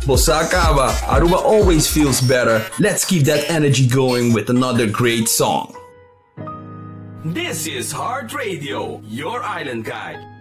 Bosakava, Aruba always feels better. Let's keep that energy going with another great song. This is Heart Radio, your island guide.